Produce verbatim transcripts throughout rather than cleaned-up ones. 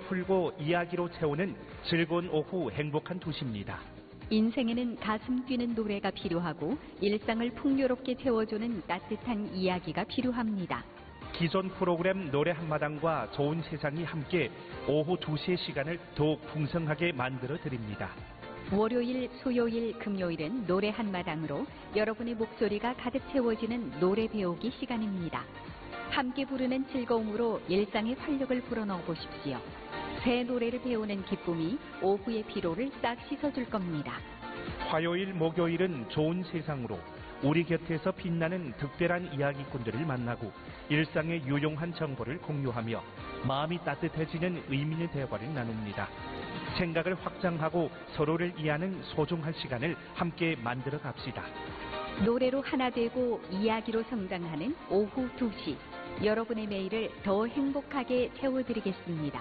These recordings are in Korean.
풀고 이야기로 채우는 즐거운 오후 행복한 도시입니다. 인생에는 가슴 뛰는 노래가 필요하고 일상을 풍요롭게 채워주는 따뜻한 이야기가 필요합니다. 기존 프로그램 노래 한마당과 좋은 세상이 함께 오후 두 시의 시간을 더욱 풍성하게 만들어 드립니다. 월요일, 수요일, 금요일은 노래 한마당으로 여러분의 목소리가 가득 채워지는 노래 배우기 시간입니다. 함께 부르는 즐거움으로 일상의 활력을 불어넣어 보십시오. 새 노래를 배우는 기쁨이 오후의 피로를 싹 씻어줄 겁니다. 화요일, 목요일은 좋은 세상으로 우리 곁에서 빛나는 특별한 이야기꾼들을 만나고 일상의 유용한 정보를 공유하며 마음이 따뜻해지는 의미 있는 대화를 나눕니다. 생각을 확장하고 서로를 이해하는 소중한 시간을 함께 만들어 갑시다. 노래로 하나 되고 이야기로 성장하는 오후 두 시. 여러분의 매일을 더 행복하게 채워드리겠습니다.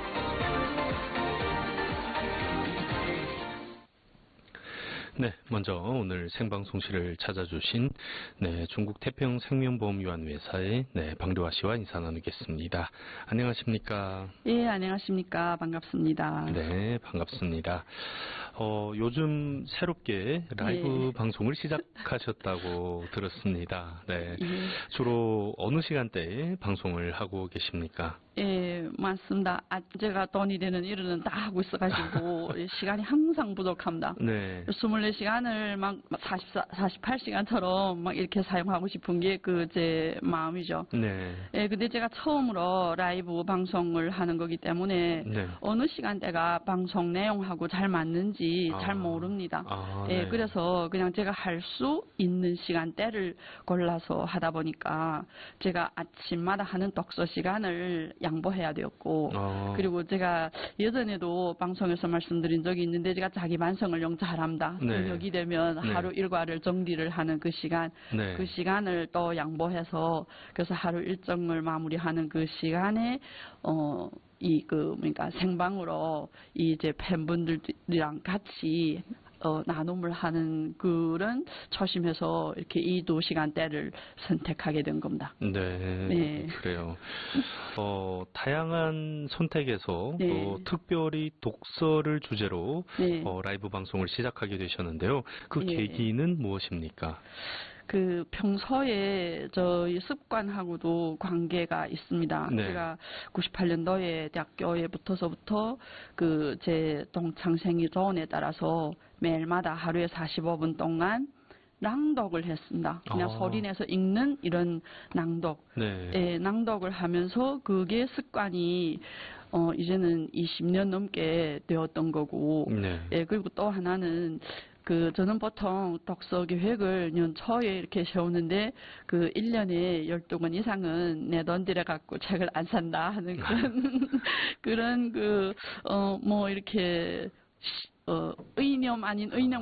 네, 먼저 오늘 생방송실을 찾아주신 네, 중국 태평 생명보험유한회사의 네, 방대화 씨와 인사 나누겠습니다. 안녕하십니까? 예, 안녕하십니까? 반갑습니다. 네, 반갑습니다. 어, 요즘 새롭게 라이브 예. 방송을 시작하셨다고 들었습니다. 네, 예. 주로 어느 시간대에 방송을 하고 계십니까? 예, 맞습니다. 아, 제가 돈이 되는 일은 다 하고 있어가지고 시간이 항상 부족합니다. 네. 이십사 시간을 막 사십사, 사십팔 시간처럼 막 이렇게 사용하고 싶은 게 그 제 마음이죠. 네. 예, 근데 제가 처음으로 라이브 방송을 하는 거기 때문에 네. 어느 시간대가 방송 내용하고 잘 맞는지 아. 잘 모릅니다. 아, 예, 네. 그래서 그냥 제가 할 수 있는 시간대를 골라서 하다 보니까 제가 아침마다 하는 독서 시간을 양보해야 되었고 아. 그리고 제가 예전에도 방송에서 말씀드린 적이 있는데 제가 자기 반성을 영 잘합니다. 네. 여기 되면 네. 하루 일과를 정리를 하는 그 시간 네. 그 시간을 또 양보해서 그래서 하루 일정을 마무리하는 그 시간에 어 이 그 그러니까 생방으로 이 이제 팬분들이랑 같이 어, 나눔을 하는 그런 초심에서 이렇게 이 두 시간대를 선택하게 된 겁니다. 네, 네. 그래요. 어, 다양한 선택에서 네. 또 특별히 독서를 주제로 네. 어, 라이브 방송을 시작하게 되셨는데요. 그 예. 계기는 무엇입니까? 그 평소에 저희 습관하고도 관계가 있습니다. 네. 제가 구십팔 년도에 대학교에 붙어서부터 그 제 동창생이 조언에 따라서 매일마다 하루에 사십오 분 동안 낭독을 했습니다. 그냥 아. 소리내서 읽는 이런 낭독. 네. 예, 낭독을 하면서 그게 습관이 어 이제는 이십 년 넘게 되었던 거고. 네. 예, 그리고 또 하나는 그 저는 보통 독서 계획을 연초에 이렇게 세우는데 그 일 년에 열두 권 이상은 내 돈 들여 갖고 책을 안 산다 하는 그런 그런 그 어 뭐 이렇게 어 의념 아닌 의념